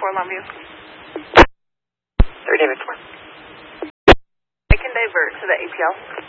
Longview. 3 David 4. I can divert to the APL.